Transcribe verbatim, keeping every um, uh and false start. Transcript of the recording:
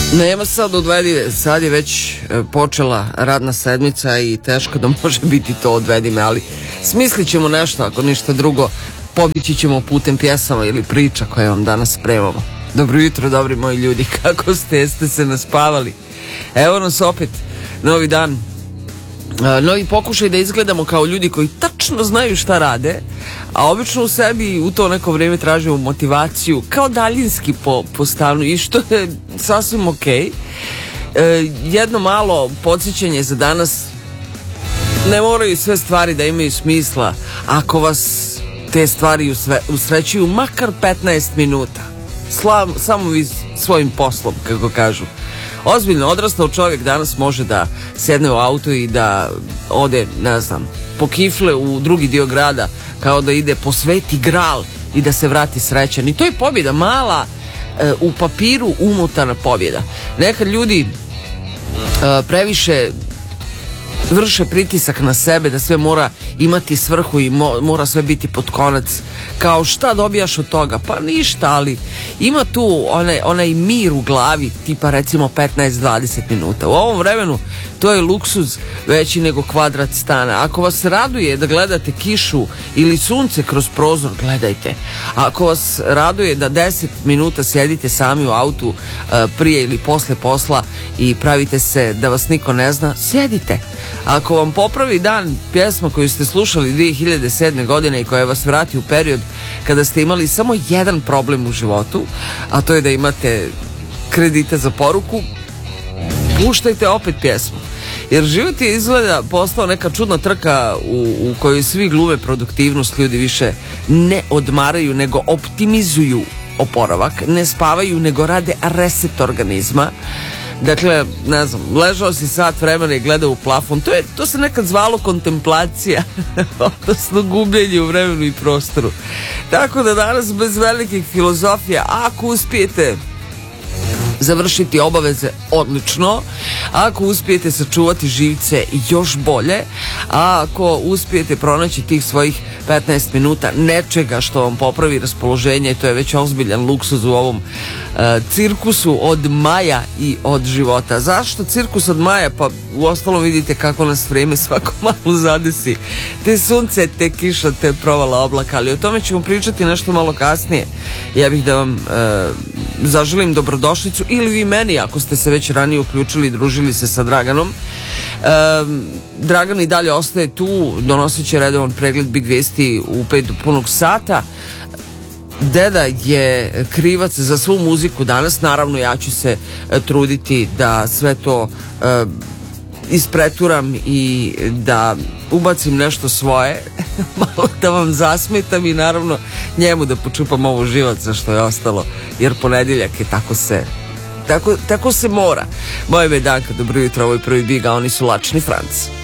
Nema sad odvedi, sad je već počela radna sedmica i teško da može biti to odvedi me, ali smislit ćemo nešto, ako ništa drugo, pobići ćemo putem pjesama ili priča koje vam danas spremamo. Dobro jutro, dobri moji ljudi, kako ste, jeste se naspavali? Evo nas opet, novi dan, novi pokušaj da izgledamo kao ljudi koji tačno znaju šta rade, a obično u sebi u to neko vrijeme tražimo motivaciju kao daljinski po, po stanu, i što je sasvim okej. E, jedno malo podsjećanje za danas: ne moraju sve stvari da imaju smisla ako vas te stvari usve, usrećuju makar petnaest minuta. Slav, samo vi svojim poslom, kako kažu. Ozbiljno odrastao čovjek danas može da sedne u auto i da ode, ne znam, po kifle u drugi dio grada, kao da ide po Sveti Gral i da se vrati srećan. I to je pobjeda, mala, e, u papiru umutana pobjeda. Nekad ljudi e, previše vrše pritisak na sebe da sve mora imati svrhu i mo, mora sve biti pod konac. Kao šta dobijaš od toga? Pa ništa, ali ima tu onaj, onaj mir u glavi, tipa recimo petnaest do dvadeset minuta. U ovom vremenu to je luksuz veći nego kvadrat stana. Ako vas raduje da gledate kišu ili sunce kroz prozor, gledajte. Ako vas raduje da deset minuta sjedite sami u autu prije ili posle posla i pravite se da vas niko ne zna, sjedite. Ako vam popravi dan pjesma koju ste slušali dvije hiljade sedme. godine i koja vas vrati u period kada ste imali samo jedan problem u životu, a to je da imate kredite za poruku, puštajte opet pjesmu. Jer život je izgleda postao neka čudna trka u, u kojoj svi glume produktivnost, ljudi više ne odmaraju nego optimizuju oporavak, ne spavaju nego rade reset organizma. Dakle, ne znam, ležao si sat vremena i gledao u plafon, to, je, to se nekad zvalo kontemplacija, odnosno gubljenje u vremenu i prostoru. Tako da danas bez velikih filozofija, ako uspijete završiti obaveze, odlično. Ako uspijete sačuvati živce, još bolje. A ako uspijete pronaći tih svojih petnaest minuta nečega što vam popravi raspoloženje, to je već ozbiljan luksuz u ovom uh, cirkusu od maja i od života. Zašto cirkus od maja? Pa u ostalom vidite kako nas vrijeme svako malo zadesi. Te sunce, te kiša, te provala oblaka, ali o tome ćemo pričati nešto malo kasnije. Ja bih da vam uh, zaželim dobrodošlicu, ili vi meni ako ste se već ranije uključili i družili se sa Draganom. E, Dragan i dalje ostaje tu, donosit će redovan pregled Big Vesti u pet do punog sata. Deda je krivac za svu muziku danas, naravno ja ću se e, truditi da sve to e, ispreturam i da ubacim nešto svoje, malo da vam zasmetam i naravno njemu da počupam ovo živaca što je ostalo, jer ponedjeljak je, tako se tako, tako se mora. Moje ime je Danka, dobro jutro, ovo je prvi Big, a oni su Lačni Franc.